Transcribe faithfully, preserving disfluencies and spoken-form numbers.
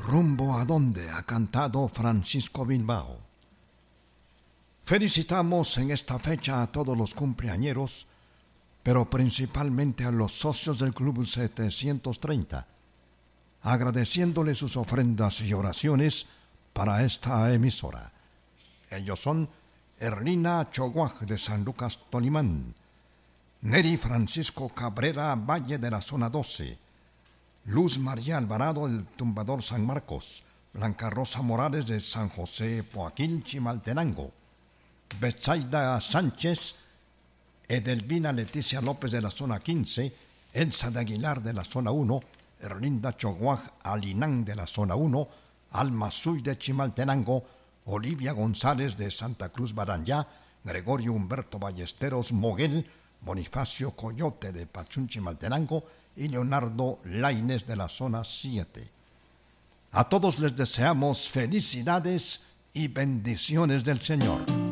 rumbo a donde ha cantado Francisco Bilbao. Felicitamos en esta fecha a todos los cumpleañeros, pero principalmente a los socios del Club setecientos treinta, agradeciéndole sus ofrendas y oraciones para esta emisora. Ellos son Erlina Choguaj de San Lucas Tolimán, Neri Francisco Cabrera Valle de la Zona doce, Luz María Alvarado del Tumbador San Marcos, Blanca Rosa Morales de San José Poaquil Chimaltenango, Betsaida Sánchez, Edelvina Leticia López de la Zona quince, Elsa de Aguilar de la Zona uno, Erlinda Choguaj Alinán de la Zona uno, Alma Suy de Chimaltenango, Olivia González de Santa Cruz Baranyá, Gregorio Humberto Ballesteros Moguel, Bonifacio Coyote de Pachún Chimaltenango y Leonardo Lainez de la Zona siete. A todos les deseamos felicidades y bendiciones del Señor.